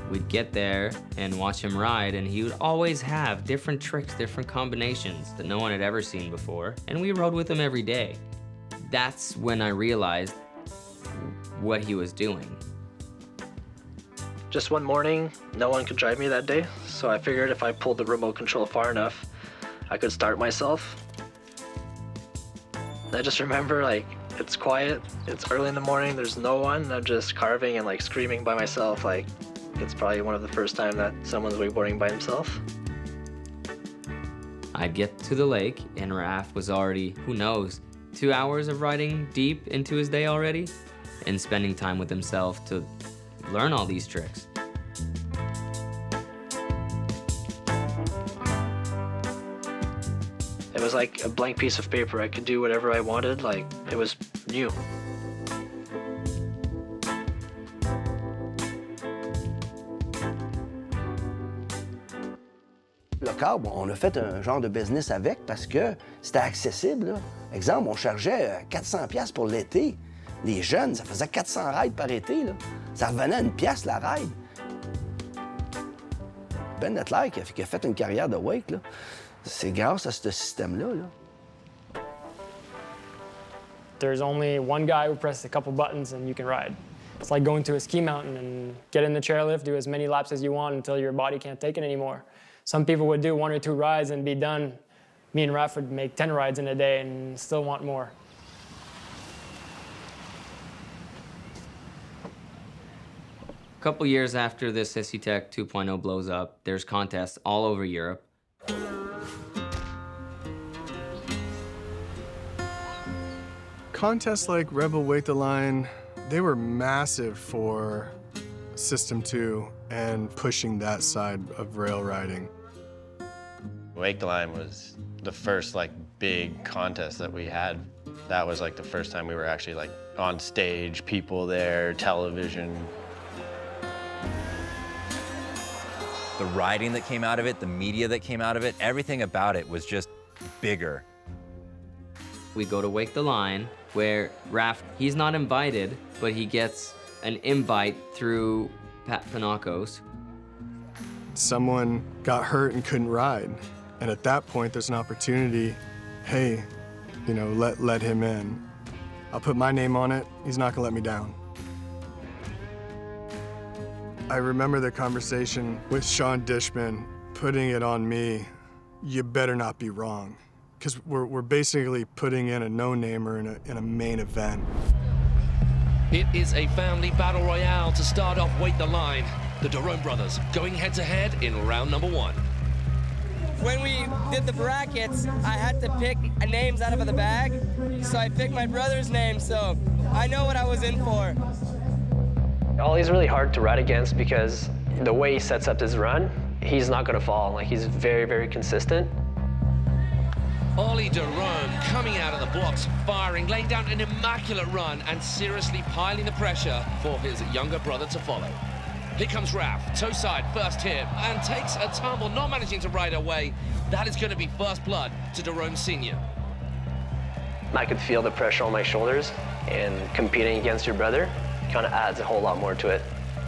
We'd get there and watch him ride, and he would always have different tricks, different combinations that no one had ever seen before, and we rode with him every day. That's when I realized what he was doing. Just one morning, no one could drive me that day, so I figured if I pulled the remote control far enough, I could start myself. I just remember, like, it's quiet, it's early in the morning, there's no one, and I'm just carving and like screaming by myself. Like, it's probably one of the first time that someone's wakeboarding by himself. I'd get to the lake, and Raph was already, who knows, 2 hours of riding deep into his day already, and spending time with himself to learn all these tricks. It was like a blank piece of paper. I could do whatever I wanted, like, it was new. Le câble, on a fait un genre de business avec parce que c'était accessible, là. Exemple, on chargeait 400 pièces pour l'été. Les jeunes, ça faisait 400 rides par été, là. Ça revenait à 1 pièce la ride. Ben Nettler qui a fait une carrière de wake, là, c'est grâce à ce système-là, là. There's only one guy who presses a couple buttons and you can ride. It's like going to a ski mountain and get in the chairlift, do as many laps as you want until your body can't take it anymore. Some people would do 1 or 2 rides and be done. Me and Raph would make 10 rides in a day and still want more. A couple years after this SCTech 2.0 blows up, there's contests all over Europe. Contests like Rebel Wake the Line, they were massive for System 2 and pushing that side of rail riding. Wake the Line was the first big contest that we had. That was the first time we were actually on stage, people there, television. The writing that came out of it, the media that came out of it, everything about it was just bigger. We go to Wake the Line, where Raph, he's not invited, but he gets an invite through Pat Panakos. Someone got hurt and couldn't ride. And at that point, there's an opportunity, hey, let him in. I'll put my name on it. He's not gonna let me down. I remember the conversation with Sean Dishman putting it on me, you better not be wrong. Because we're basically putting in a no-namer in a main event. It is a family battle royale to start off Wake the Line. The Derome brothers going head-to-head in round number 1. When we did the brackets, I had to pick names out of the bag, so I picked my brother's name, so I know what I was in for. Ollie's really hard to ride against because the way he sets up his run, he's not gonna fall. He's very, very consistent. Ollie Derome coming out of the blocks, firing, laying down an immaculate run and seriously piling the pressure for his younger brother to follow. Here comes Raph, toe side, first hit, and takes a tumble, not managing to ride away. That is going to be first blood to Derome Sr. I could feel the pressure on my shoulders, and competing against your brother kind of adds a whole lot more to it.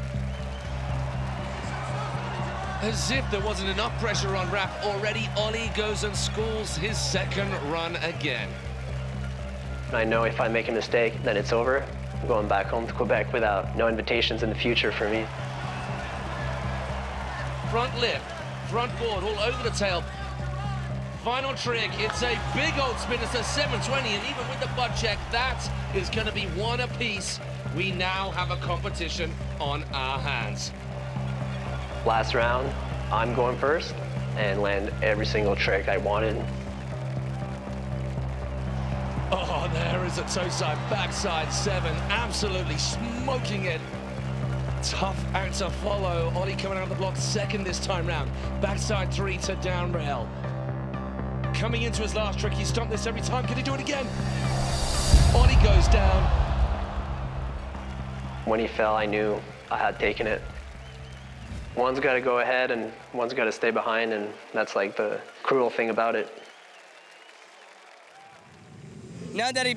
As if there wasn't enough pressure on Raph already, Ollie goes and schools his second run again. I know if I make a mistake, then it's over. I'm going back home to Quebec without no invitations in the future for me. Front lift, front board, all over the tail. Final trick, it's a big old spin, it's a 720, and even with the butt check, that is gonna be one apiece. We now have a competition on our hands. Last round, I'm going first and land every single trick I wanted. Oh, there is a toe side, backside 7, absolutely smoking it. Tough act to follow. Ollie coming out of the block second this time round. Backside 3 to down rail. Coming into his last trick, he stomped this every time. Can he do it again? Ollie goes down. When he fell, I knew I had taken it. One's got to go ahead and one's got to stay behind, and that's the cruel thing about it. Now that he